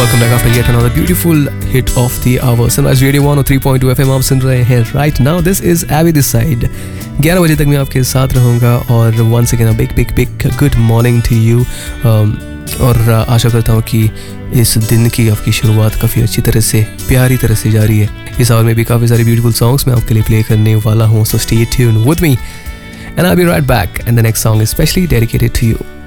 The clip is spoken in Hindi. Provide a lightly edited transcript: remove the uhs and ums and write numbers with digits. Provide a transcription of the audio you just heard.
welcome back after yet another beautiful hit of the hour. Sunrise Radio 103.2 FM आप सुन रहे हैं right now. This is Abby this side. 11 बजे तक मैं आपके साथ रहूँगा और once again a big good morning to you. और आशा करता हूँ कि इस दिन की आपकी शुरुआत काफ़ी अच्छी तरह से प्यारी तरह से जारी है. इस आवर में भी काफ़ी सारे ब्यूटीफुल सॉन्ग्स मैं आपके लिए प्ले करने वाला हूँ. So stay tuned with me and I'll be right back and the next song is specially dedicated to you.